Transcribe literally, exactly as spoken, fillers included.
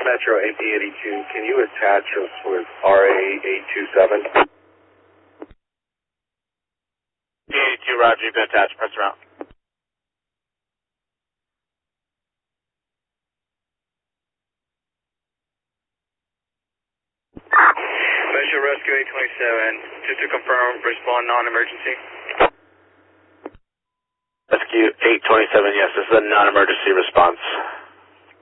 Metro A P eighty-two, can you attach us with R A eight two seven? A P eighty-two, roger, you've been attached, press around. Metro Rescue eight twenty-seven, just to confirm, respond non-emergency. Rescue eight twenty-seven, yes, this is a non-emergency response.